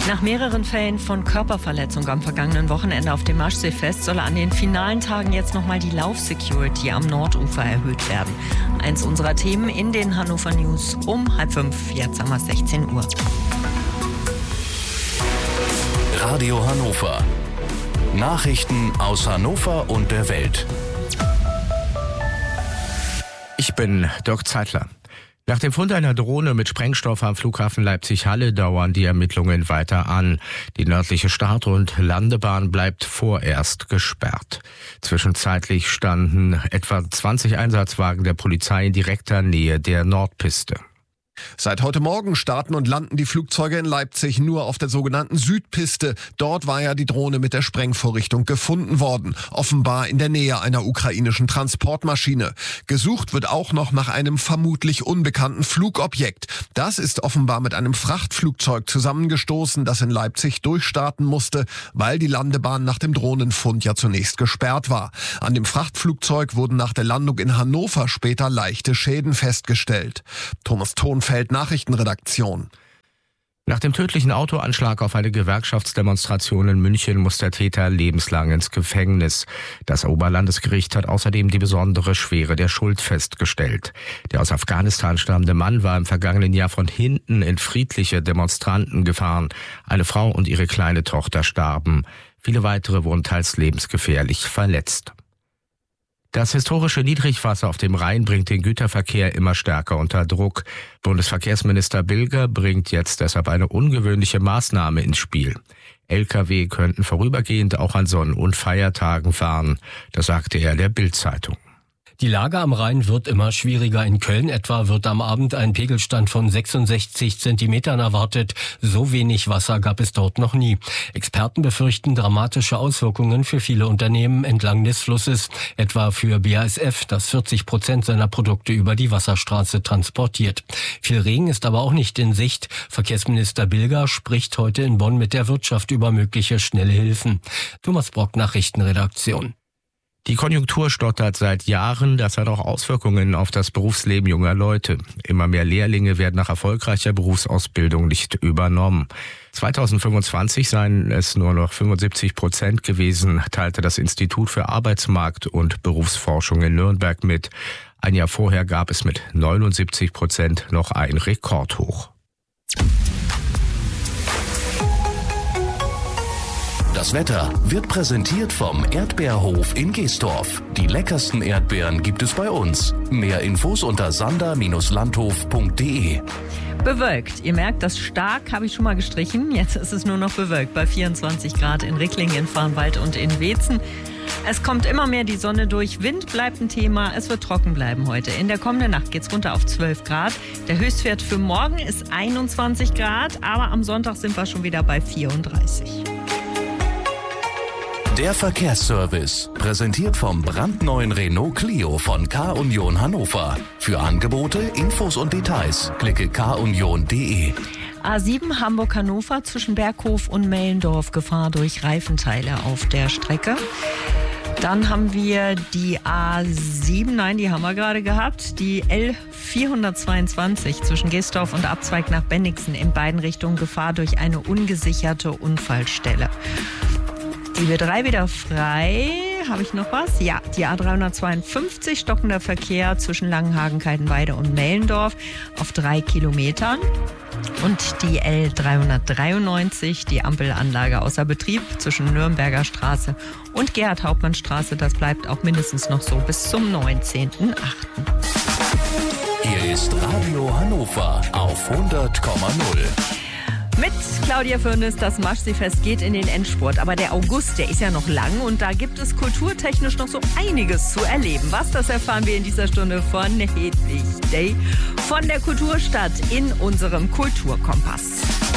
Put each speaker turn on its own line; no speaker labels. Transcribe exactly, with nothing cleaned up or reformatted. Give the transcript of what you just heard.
Nach mehreren Fällen von Körperverletzung am vergangenen Wochenende auf dem Maschseefest soll an den finalen Tagen jetzt nochmal die Laufsecurity am Nordufer erhöht werden. Eins unserer Themen in den Hannover News um halb fünf. Jetzt haben wir sechzehn Uhr.
Radio Hannover. Nachrichten aus Hannover und der Welt.
Ich bin Dirk Zeitler. Nach dem Fund einer Drohne mit Sprengstoff am Flughafen Leipzig-Halle dauern die Ermittlungen weiter an. Die nördliche Start- und Landebahn bleibt vorerst gesperrt. Zwischenzeitlich standen etwa zwanzig Einsatzwagen der Polizei in direkter Nähe der Nordpiste.
Seit heute Morgen starten und landen die Flugzeuge in Leipzig nur auf der sogenannten Südpiste. Dort war ja die Drohne mit der Sprengvorrichtung gefunden worden, offenbar in der Nähe einer ukrainischen Transportmaschine. Gesucht wird auch noch nach einem vermutlich unbekannten Flugobjekt. Das ist offenbar mit einem Frachtflugzeug zusammengestoßen, das in Leipzig durchstarten musste, weil die Landebahn nach dem Drohnenfund ja zunächst gesperrt war. An dem Frachtflugzeug wurden nach der Landung in Hannover später leichte Schäden festgestellt. Thomas Thon Nachrichtenredaktion.
Nach dem tödlichen Autoanschlag auf eine Gewerkschaftsdemonstration in München muss der Täter lebenslang ins Gefängnis. Das Oberlandesgericht hat außerdem die besondere Schwere der Schuld festgestellt. Der aus Afghanistan stammende Mann war im vergangenen Jahr von hinten in friedliche Demonstranten gefahren. Eine Frau und ihre kleine Tochter starben. Viele weitere wurden teils lebensgefährlich verletzt. Das historische Niedrigwasser auf dem Rhein bringt den Güterverkehr immer stärker unter Druck. Bundesverkehrsminister Bilger bringt jetzt deshalb eine ungewöhnliche Maßnahme ins Spiel. L K W könnten vorübergehend auch an Sonn- und Feiertagen fahren. Das sagte er der Bild-Zeitung.
Die Lage am Rhein wird immer schwieriger. In Köln etwa wird am Abend ein Pegelstand von sechsundsechzig Zentimetern erwartet. So wenig Wasser gab es dort noch nie. Experten befürchten dramatische Auswirkungen für viele Unternehmen entlang des Flusses. Etwa für B A S F, das vierzig Prozent seiner Produkte über die Wasserstraße transportiert. Viel Regen ist aber auch nicht in Sicht. Verkehrsminister Bilger spricht heute in Bonn mit der Wirtschaft über mögliche schnelle Hilfen. Thomas Brock, Nachrichtenredaktion.
Die Konjunktur stottert seit Jahren, das hat auch Auswirkungen auf das Berufsleben junger Leute. Immer mehr Lehrlinge werden nach erfolgreicher Berufsausbildung nicht übernommen. zweitausendfünfundzwanzig seien es nur noch fünfundsiebzig Prozent gewesen, teilte das Institut für Arbeitsmarkt und Berufsforschung in Nürnberg mit. Ein Jahr vorher gab es mit neunundsiebzig Prozent noch ein Rekordhoch.
Das Wetter wird präsentiert vom Erdbeerhof in Geesdorf. Die leckersten Erdbeeren gibt es bei uns. Mehr Infos unter sander Bindestrich landhof punkt de.
Bewölkt. Ihr merkt, das stark habe ich schon mal gestrichen. Jetzt ist es nur noch bewölkt bei vierundzwanzig Grad in Ricklingen, in Farnwald und in Weetzen. Es kommt immer mehr die Sonne durch. Wind bleibt ein Thema. Es wird trocken bleiben heute. In der kommenden Nacht geht es runter auf zwölf Grad. Der Höchstwert für morgen ist einundzwanzig Grad, aber am Sonntag sind wir schon wieder bei vierunddreißig.
Der Verkehrsservice, präsentiert vom brandneuen Renault Clio von K-Union Hannover. Für Angebote, Infos und Details klicke k union punkt de.
A sieben Hamburg-Hannover zwischen Berghof und Mellendorf, Gefahr durch Reifenteile auf der Strecke. Dann haben wir die A sieben, nein, die haben wir gerade gehabt, die L vierhundertzweiundzwanzig zwischen Geesdorf und Abzweig nach Bennigsen, in beiden Richtungen Gefahr durch eine ungesicherte Unfallstelle. Die B drei wieder frei. Habe ich noch was? Ja, die A dreihundertzweiundfünfzig, stockender Verkehr zwischen Langenhagen, Keidenweide und Mellendorf auf drei Kilometern. Und die L dreihundertdreiundneunzig, die Ampelanlage außer Betrieb zwischen Nürnberger Straße und Gerhard-Hauptmann-Straße. Das bleibt auch mindestens noch so bis zum neunzehnten achten
Hier ist Radio Hannover auf hundert Komma null.
Mit Claudia Fürnes, das Maschseefest geht in den Endspurt. Aber der August, der ist ja noch lang und da gibt es kulturtechnisch noch so einiges zu erleben. Was, das erfahren wir in dieser Stunde von Hedwig Day von der Kulturstadt in unserem Kulturkompass.